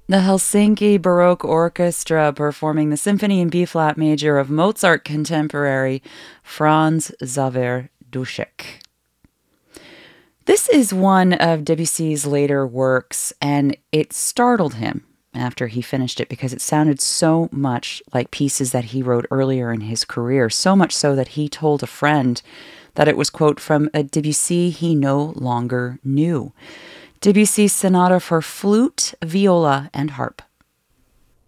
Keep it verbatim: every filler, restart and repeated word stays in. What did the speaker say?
The Helsinki Baroque Orchestra performing the Symphony in B-flat major of Mozart contemporary Franz Xaver Duschek. This is one of Debussy's later works, and it startled him after he finished it because it sounded so much like pieces that he wrote earlier in his career, so much so that he told a friend that it was, quote, from a Debussy he no longer knew. Debussy's Sonata for Flute, Viola, and Harp.